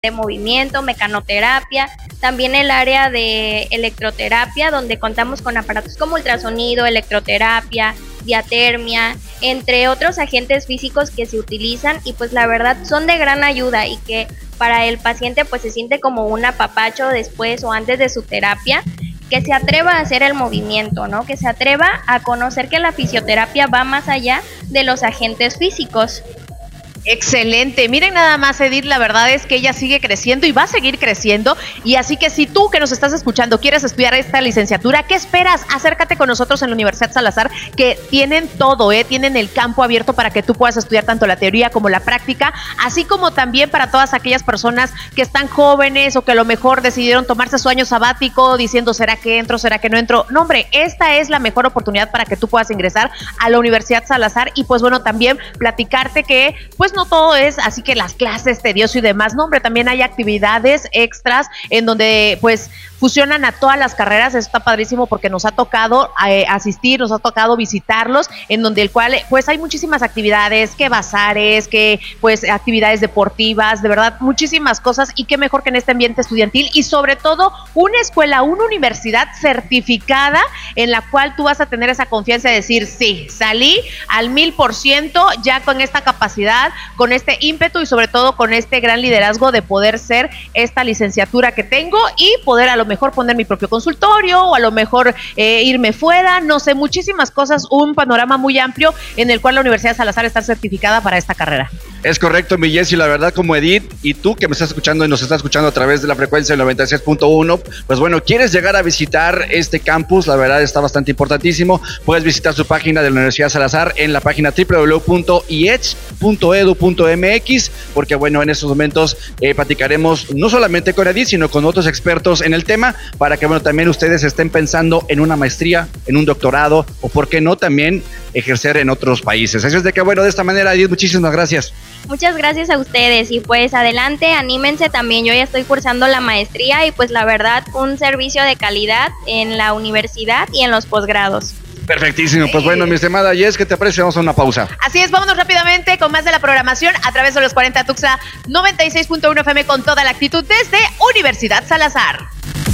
de movimiento, mecanoterapia, también el área de electroterapia, donde contamos con aparatos como ultrasonido, electroterapia, diatermia, entre otros agentes físicos que se utilizan y pues la verdad son de gran ayuda y que para el paciente pues se siente como un apapacho después o antes de su terapia, que se atreva a hacer el movimiento, ¿no? Que se atreva a conocer que la fisioterapia va más allá de los agentes físicos. Excelente, miren nada más, Edith, la verdad es que ella sigue creciendo y va a seguir creciendo, y así que si tú que nos estás escuchando quieres estudiar esta licenciatura, ¿qué esperas? Acércate con nosotros en la Universidad Salazar, que tienen todo, tienen el campo abierto para que tú puedas estudiar tanto la teoría como la práctica, así como también para todas aquellas personas que están jóvenes o que a lo mejor decidieron tomarse su año sabático diciendo, ¿será que entro, será que no entro? No, hombre, esta es la mejor oportunidad para que tú puedas ingresar a la Universidad Salazar y pues bueno, también platicarte que pues no todo es así que las clases tedioso y demás, no hombre, también hay actividades extras en donde pues fusionan a todas las carreras. Eso está padrísimo porque nos ha tocado asistir, nos ha tocado visitarlos, en donde el cual pues hay muchísimas actividades, que bazares, que pues actividades deportivas, de verdad muchísimas cosas, y qué mejor que en este ambiente estudiantil y sobre todo una escuela, una universidad certificada en la cual tú vas a tener esa confianza de decir, sí, salí al 1000% ya con esta capacidad, con este ímpetu y sobre todo con este gran liderazgo de poder ser esta licenciatura que tengo y poder a lo mejor poner mi propio consultorio o a lo mejor irme fuera, no sé, muchísimas cosas, un panorama muy amplio en el cual la Universidad Salazar está certificada para esta carrera. Es correcto, mi Jessy, la verdad, como Edith y tú que me estás escuchando y nos estás escuchando a través de la frecuencia del 96.1, pues bueno, quieres llegar a visitar este campus, la verdad está bastante importantísimo. Puedes visitar su página de la Universidad Salazar en la página www.iech.edu.mx, porque bueno, en estos momentos platicaremos no solamente con Edith, sino con otros expertos en el tema, para que bueno, también ustedes estén pensando en una maestría, en un doctorado, o por qué no también ejercer en otros países. Así es de que bueno, de esta manera, Edith, muchísimas gracias. Muchas gracias a ustedes y pues adelante, anímense también, yo ya estoy cursando la maestría y pues la verdad un servicio de calidad en la universidad y en los posgrados. Perfectísimo, pues bueno, mi estimada Jess, ¿qué te parece? Vamos a una pausa. Así es, vámonos rápidamente con más de la programación a través de los 40 Tuxtla 96.1 FM con toda la actitud desde Universidad Salazar.